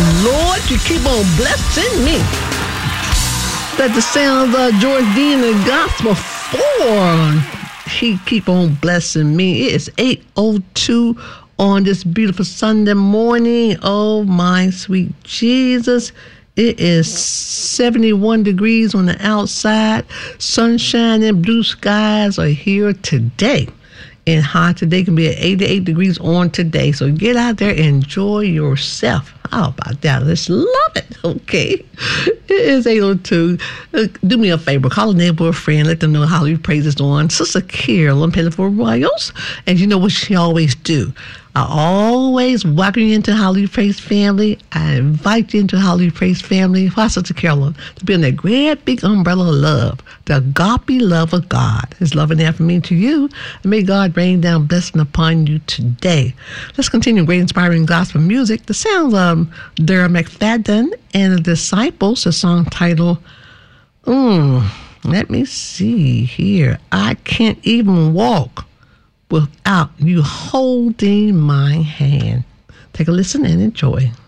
Lord, you keep on blessing me. That's the sound of Georgina Gospel 4. She keep on blessing me. It is 8:02 on this beautiful Sunday morning. Oh, my sweet Jesus. It is 71 degrees on the outside. Sunshine and blue skies are here today. And high today can be at 88 degrees on today. So get out there and enjoy yourself. How about that? Let's love it. Okay. It is 8:02. Do me a favor. Call a neighbor or friend. Let them know how you praise is on. Sister Carol, I'm paying for Royals. And you know what she always do? I always welcome you into Hallelujah Praise family. I invite you into Hallelujah Praise family. Why, Sister Carolyn? To be in that great big umbrella of love, the agape love of God. His love and that from me to you. And may God rain down blessing upon you today. Let's continue great inspiring gospel music. The sounds of Dara McFadden and the Disciples, a song titled, let me see here. I can't even walk without you holding my hand. Take a listen and enjoy.